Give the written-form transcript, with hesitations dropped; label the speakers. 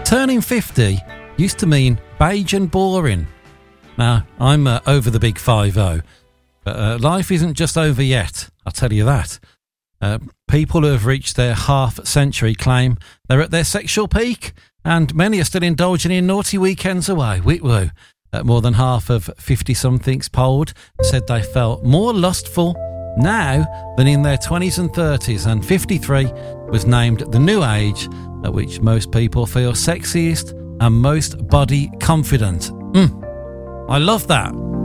Speaker 1: Turning 50 used to mean beige and boring. Now, I'm over the big 5-0, but life isn't just over yet, I'll tell you that. People who have reached their half-century claim they're at their sexual peak, and many are still indulging in naughty weekends away. Woo. More than half of 50-somethings polled said they felt more lustful now than in their 20s and 30s, and 53 was named the new age at which most people feel sexiest and most body confident. I love that.